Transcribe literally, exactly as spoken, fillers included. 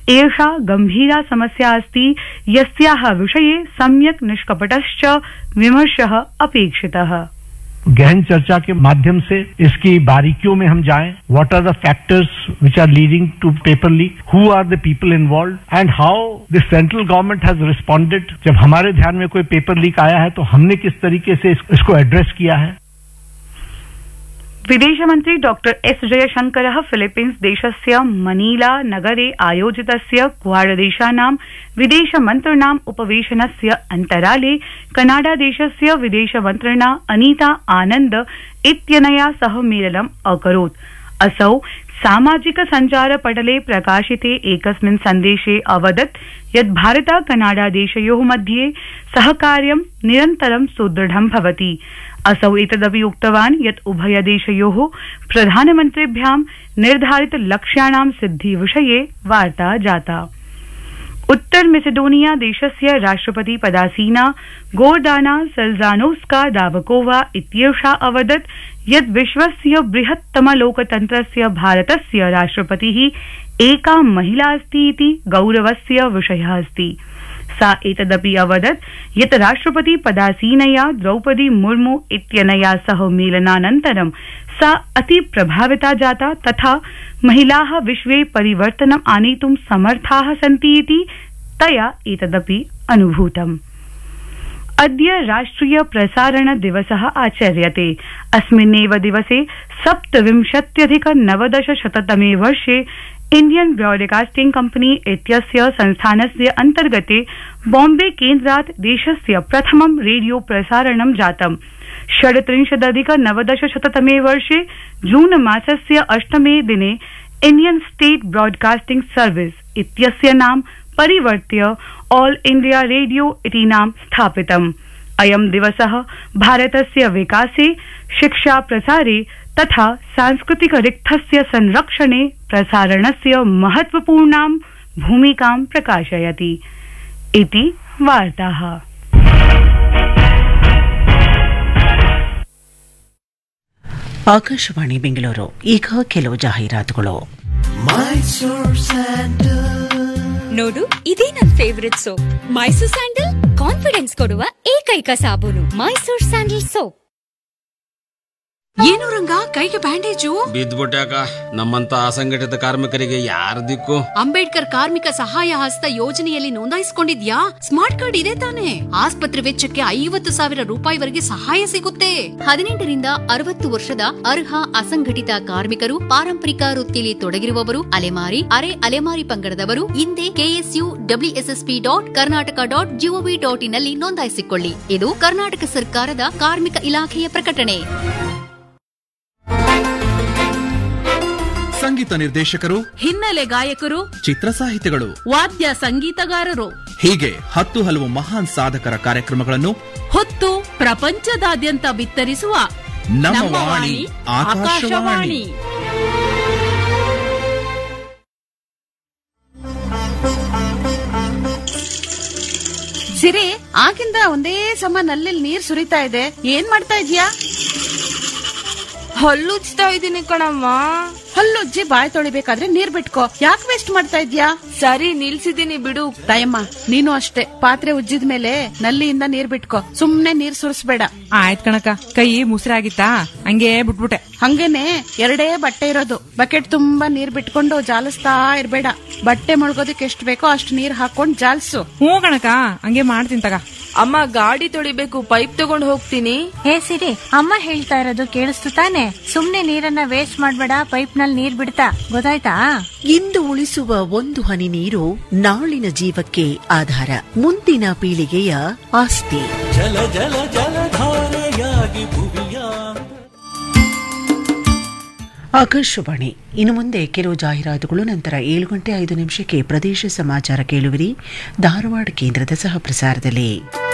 एषा गंभीरा समस्या अस्ति यस्याः विषये सम्यक् निष्कपटश्च विमर्शः अपेक्षितः। गहन चर्चा के माध्यम से इसकी बारीकियों में हम जाएं, what are the factors which are leading to paper leak, who are the people involve and how the central government has responded. जब हमारे ध्यान में कोई पेपर लीक आया है तो हमने किस तरीके से इसको एड्रेस किया है। विदेशमन्त्री डॉक्टर एस जयशंकरः फिलीपीन्स देशस्य मनीला नगरे आयोजितस्य क्वाड देशानां विदेशमन्त्रिणाम् उपवेशनस्य अन्तराले कनाडा देशस्य विदेशमन्त्रिणा अनीता आनन्द इत्यनया सह मेलनम् अकरोत्। असौ सामाजिक सञ्चार पटले प्रकाशिते एकस्मिन् सन्देशे अवदत् यत् भारत कनाडा देशयोः मध्ये सहकार्यं निरन्तरं सुदृढं भवति। असौ एतदपि उक्तवान् यत् उभयदेशयोः प्रधानमन्त्रिभ्यां निर्धारित लक्ष्याणां सिद्धि विषये वार्ता जाता। उत्तर मेसेडोनिया देशस्य राष्ट्रपति पदासीना गोर्दाना सेल्जानोस्का दावकोवा इत्येषा अवदत् यत् विश्वस्य बृहत्तम लोकतन्त्रस्य भारतस्य राष्ट्रपतिः एका महिला अस्ति इति गौरवस्य विषयः अस्ति। सा एतदपि अवदत् यत् राष्ट्रपति पदासीनया द्रौपदी मुर्मू इत्यनया सह मेलनानन्तरं सा अति प्रभाविता जाता तथा महिलाः विश्वे परिवर्तनम् आनेतुं समर्थाः सन्ति इति तया एतदपि अनुभूतम्। अद्य राष्ट्रिय प्रसारण दिवसः आचर्यते। अस्मिन्नेव दिवसे सप्तविंशत्यधिक नवदशशततमे वर्षे इंडियन ब्रॉडकास्टिंग कंपनी इत्यस्य संस्थानस्य अंतर्गते बॉम्बे केन्द्रात् देशस्य प्रथमं रेडियो प्रसारणं जातम्। षड्त्रिंशदधिक नवदशशततमे वर्षे जून मासस्य अष्टमे दिने इंडियन स्टेट ब्रॉडकास्टिंग सर्विस इत्यस्य नाम परिवर्त्य ऑल इंडिया रेडियो इति नाम स्थापितम्। अयं दिवसः भारतस्य विकासे, शिक्षा प्रसारे तथा सांस्कृतिक रिक्थस्य संरक्षणे प्रसारणस्य महत्वपूर्णां भूमिकां प्रकाशयति इति वार्ताः। ಆಕಾಶವಾಣಿ ಬೆಂಗಳೂರು. ಈಗ ಕೆಲವು ಜಾಹೀರಾತುಗಳು. ನೋಡು, ಇದೇ ನನ್ favourite soap. Mysore sandal confidence ಕೊಡುವ ಏಕೈಕ ಸಾಬೂನು ಮೈಸೂರ್ ಸ್ಯಾಂಡಲ್ ಸೋಪ್. ಏನು ರಂಗ, ಕೈಗೆ ಬ್ಯಾಂಡೇಜು? ಬಿದ್ದ್ಬಿಟ್ಯಾಕ. ನಮ್ಮಂತ ಅಸಂಘಟಿತ ಕಾರ್ಮಿಕರಿಗೆ ಯಾರ ದಿಕ್ಕು? ಅಂಬೇಡ್ಕರ್ ಕಾರ್ಮಿಕ ಸಹಾಯ ಹಸ್ತ ಯೋಜನೆಯಲ್ಲಿ ನೋಂದಾಯಿಸಿಕೊಂಡಿದ್ಯಾ? ಸ್ಮಾರ್ಟ್ ಕಾರ್ಡ್ ಇದೆ ತಾನೆ? ಆಸ್ಪತ್ರೆ ವೆಚ್ಚಕ್ಕೆ ಐವತ್ತು ಸಾವಿರ ರೂಪಾಯಿವರೆಗೆ ಸಹಾಯ ಸಿಗುತ್ತೆ. ಹದಿನೆಂಟರಿಂದ ಅರವತ್ತು ವರ್ಷದ ಅರ್ಹ ಅಸಂಘಟಿತ ಕಾರ್ಮಿಕರು, ಪಾರಂಪರಿಕ ವೃತ್ತಿಯಲ್ಲಿ ತೊಡಗಿರುವವರು, ಅಲೆಮಾರಿ, ಅರೆ ಅಲೆಮಾರಿ ಪಂಗಡದವರು ಹಿಂದೆ KSU WSSP dot Karnataka dot gov dot in ನಲ್ಲಿ ನೋಂದಾಯಿಸಿಕೊಳ್ಳಿ. ಇದು ಕರ್ನಾಟಕ ಸರ್ಕಾರದ ಕಾರ್ಮಿಕ ಇಲಾಖೆಯ ಪ್ರಕಟಣೆ. ಸಂಗೀತ ನಿರ್ದೇಶಕರು, ಹಿನ್ನೆಲೆ ಗಾಯಕರು, ಚಿತ್ರ ಸಾಹಿತಿಗಳು, ವಾದ್ಯ ಸಂಗೀತಗಾರರು, ಹೀಗೆ ಹತ್ತು ಹಲವು ಮಹಾನ್ ಸಾಧಕರ ಕಾರ್ಯಕ್ರಮಗಳನ್ನು ಹೊತ್ತು ಪ್ರಪಂಚದಾದ್ಯಂತ ಬಿತ್ತರಿಸುವ ನಮ್ಮ ವಾಣಿ ಆಕಾಶವಾಣಿ. ಸಿರಿ, ಆಗಿಂದ ಒಂದೇ ಸಮ ನಲ್ಲಿ ನೀರ್ ಸುರಿತಾ ಇದೆ. ಏನ್ ಮಾಡ್ತಾ ಇದ್ಯಾ? ಹಲ್ಲುಜ್ತಾ ಇದೀನಿ ಕಣಮ್ಮ. ಹಲ್ಲುಜ್ಜಿ ಬಾಯ್ ತೊಳಿಬೇಕಾದ್ರೆ ನೀರ್ ಬಿಟ್ಕೋ. ಯಾಕೆ ವೇಸ್ಟ್ ಮಾಡ್ತಾ ಇದ್ಯಾ? ಸರಿ, ನಿಲ್ಸಿದೀನಿ ಬಿಡು. ತಾಯಮ್ಮ, ನೀನು ಅಷ್ಟೇ. ಪಾತ್ರೆ ಉಜ್ಜಿದ ಮೇಲೆ ನಲ್ಲಿಯಿಂದ ನೀರ್ ಬಿಟ್ಕೋ. ಸುಮ್ನೆ ನೀರ್ ಸುರಿಸ್ಬೇಡ. ಆಯ್ತ್ ಕಣಕ. ಕೈ ಮುಸ್ರಾಗಿತ್ತಾ, ಹಂಗೆ ಬಿಟ್ಬಿಟ್ಟೆ. ಹಂಗೇನೆ ಎರಡೇ ಬಟ್ಟೆ ಇರೋದು. ಬಕೆಟ್ ತುಂಬಾ ನೀರ್ ಬಿಟ್ಕೊಂಡು ಜಾಲಿಸ್ತಾ ಇರ್ಬೇಡ. ಬಟ್ಟೆ ಮುಳುಗೋದಕ್ಕೆ ಎಷ್ಟ್ ಬೇಕೋ ಅಷ್ಟು ನೀರ್ ಹಾಕೊಂಡ್ ಜಾಲ್ಸು. ಹ್ಞೂ ಕಣಕ, ಹಂಗೆ ಮಾಡ್ತೀನಿ ತಗ. ಅಮ್ಮ, ಗಾಡಿ ತೊಳಿಬೇಕು, ಪೈಪ್ ತಗೊಂಡ್ ಹೋಗ್ತೀನಿ. ಹೇ ಸಿರಿ, ಅಮ್ಮ ಹೇಳ್ತಾ ಇರೋದು ಕೇಳಿಸ್ತು ತಾನೆ? ಸುಮ್ನೆ ನೀರನ್ನ ವೇಸ್ಟ್ ಮಾಡ್ಬೇಡ, ಪೈಪ್ ನಲ್ಲಿ ನೀರ್ ಬಿಡ್ತಾ, ಗೊತ್ತಾಯ್ತಾ? ಇಂದು ಉಳಿಸುವ ಒಂದು ಹನಿ ನೀರು ನಾಳಿನ ಜೀವಕ್ಕೆ ಆಧಾರ, ಮುಂದಿನ ಪೀಳಿಗೆಯ ಆಸ್ತಿ. ಜಲ ಜಲ ಜಲಧಾರೆಯಾಗಿ ಭುವಿಯ. ಆಕಾಶವಾಣಿ. ಇನ್ನು ಮುಂದೆ ಕೆಲವು ಜಾಹೀರಾತುಗಳು, ನಂತರ ಏಳು ಗಂಟೆ ಐದು ನಿಮಿಷಕ್ಕೆ ಪ್ರದೇಶ ಸಮಾಚಾರ ಕೇಳುವಿರಿ ಧಾರವಾಡ ಕೇಂದ್ರದ ಸಹ ಪ್ರಸಾರದಲ್ಲಿ.